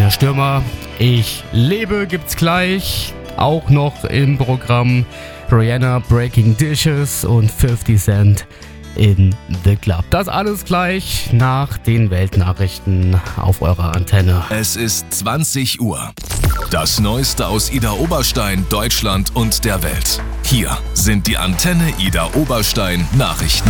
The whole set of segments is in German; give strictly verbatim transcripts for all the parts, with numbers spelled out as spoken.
Tina Stürmer. Ich lebe gibt's gleich. Auch noch im Programm Rihanna, Breaking Dishes und fifty Cent in The Club. Das alles gleich nach den Weltnachrichten auf eurer Antenne. Es ist zwanzig Uhr. Das Neueste aus Idar Oberstein, Deutschland und der Welt. Hier sind die Antenne Idar Oberstein Nachrichten.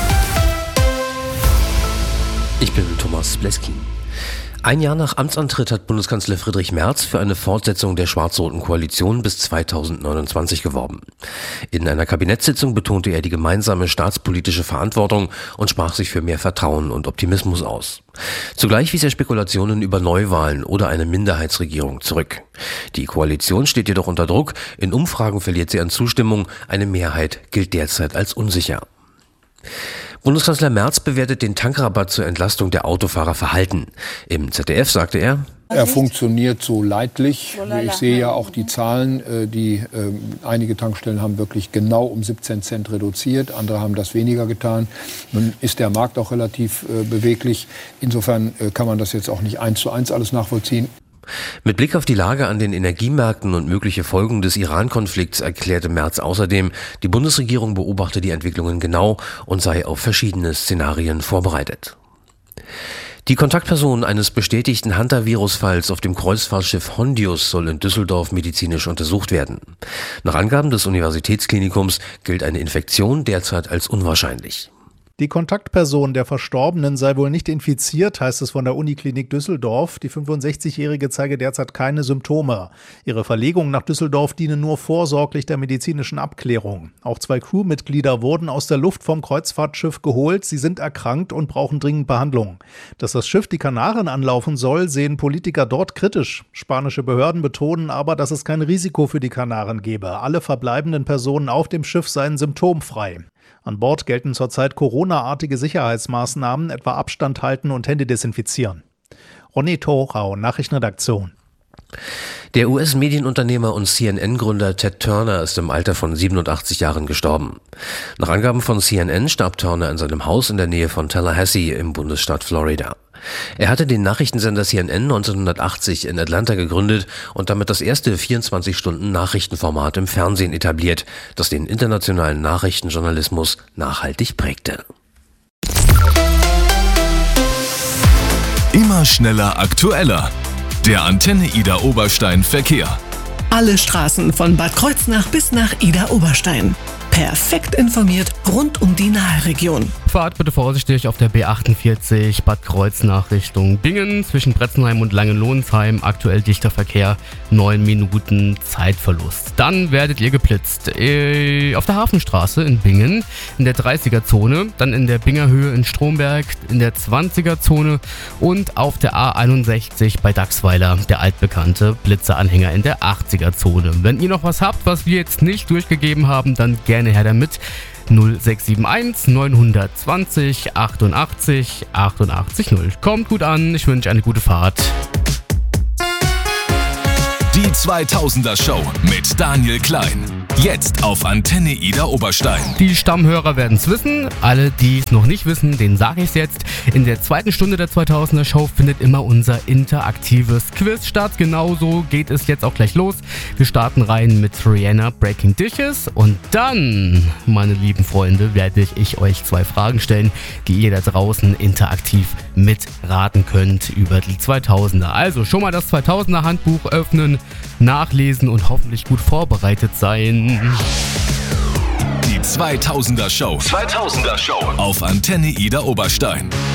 Ich bin Thomas Bleskin. Ein Jahr nach Amtsantritt hat Bundeskanzler Friedrich Merz für eine Fortsetzung der schwarz-roten Koalition bis zweitausendneunundzwanzig geworben. In einer Kabinettssitzung betonte er die gemeinsame staatspolitische Verantwortung und sprach sich für mehr Vertrauen und Optimismus aus. Zugleich wies er Spekulationen über Neuwahlen oder eine Minderheitsregierung zurück. Die Koalition steht jedoch unter Druck. In Umfragen verliert sie an Zustimmung. Eine Mehrheit gilt derzeit als unsicher. Bundeskanzler Merz bewertet den Tankrabatt zur Entlastung der Autofahrer verhalten. Im Z D F sagte er: Er funktioniert so leidlich. Ich sehe ja auch die Zahlen, die äh, einige Tankstellen haben wirklich genau um siebzehn Cent reduziert, andere haben das weniger getan. Nun ist der Markt auch relativ äh, beweglich. Insofern äh, kann man das jetzt auch nicht eins zu eins alles nachvollziehen. Mit Blick auf die Lage an den Energiemärkten und mögliche Folgen des Iran-Konflikts erklärte Merz außerdem, die Bundesregierung beobachte die Entwicklungen genau und sei auf verschiedene Szenarien vorbereitet. Die Kontaktperson eines bestätigten Hantavirus-Falls auf dem Kreuzfahrtschiff Hondius soll in Düsseldorf medizinisch untersucht werden. Nach Angaben des Universitätsklinikums gilt eine Infektion derzeit als unwahrscheinlich. Die Kontaktperson der Verstorbenen sei wohl nicht infiziert, heißt es von der Uniklinik Düsseldorf. Die fünfundsechzigjährige zeige derzeit keine Symptome. Ihre Verlegung nach Düsseldorf diene nur vorsorglich der medizinischen Abklärung. Auch zwei Crewmitglieder wurden aus der Luft vom Kreuzfahrtschiff geholt. Sie sind erkrankt und brauchen dringend Behandlung. Dass das Schiff die Kanaren anlaufen soll, sehen Politiker dort kritisch. Spanische Behörden betonen aber, dass es kein Risiko für die Kanaren gebe. Alle verbleibenden Personen auf dem Schiff seien symptomfrei. An Bord gelten zurzeit Corona-artige Sicherheitsmaßnahmen, etwa Abstand halten und Hände desinfizieren. Ronny Thorau, Nachrichtenredaktion. Der U S-Medienunternehmer und C N N-Gründer Ted Turner ist im Alter von siebenundachtzig Jahren gestorben. Nach Angaben von C N N starb Turner in seinem Haus in der Nähe von Tallahassee im Bundesstaat Florida. Er hatte den Nachrichtensender C N N neunzehnhundertachtzig in Atlanta gegründet und damit das erste vierundzwanzig-Stunden-Nachrichtenformat im Fernsehen etabliert, das den internationalen Nachrichtenjournalismus nachhaltig prägte. Immer schneller, aktueller. Der Antenne Idar Oberstein Verkehr. Alle Straßen von Bad Kreuznach bis nach Idar Oberstein. Perfekt informiert rund um die Naheregion. Fahrt bitte vorsichtig auf der B achtundvierzig Bad Kreuznach Richtung Bingen zwischen Bretzenheim und Langenlohnsheim. Aktuell dichter Verkehr, neun Minuten Zeitverlust. Dann werdet ihr geblitzt. Äh, auf der Hafenstraße in Bingen in der dreißiger-Zone, dann in der Bingerhöhe in Stromberg in der zwanziger-Zone und auf der A einundsechzig bei Dachsweiler, der altbekannte Blitzeranhänger in der achtziger-Zone. Wenn ihr noch was habt, was wir jetzt nicht durchgegeben haben, dann gerne her damit. null sechs sieben eins neun zwei null achtundachtzig achtundachtzig null. Kommt gut an, ich wünsche eine gute Fahrt. Die zweitausender Show mit Daniel Klein. Jetzt auf Antenne Idar Oberstein. Die Stammhörer werden es wissen. Alle, die es noch nicht wissen, denen sage ich es jetzt. In der zweiten Stunde der zweitausender Show findet immer unser interaktives Quiz statt. Genauso geht es jetzt auch gleich los. Wir starten rein mit Rihanna, Breaking Dishes. Und dann, meine lieben Freunde, werde ich euch zwei Fragen stellen, die ihr da draußen interaktiv mitraten könnt über die zweitausender. Also schon mal das zweitausender Handbuch öffnen, nachlesen und hoffentlich gut vorbereitet sein. Die zweitausender Show. zweitausender Show auf Antenne Idar Oberstein.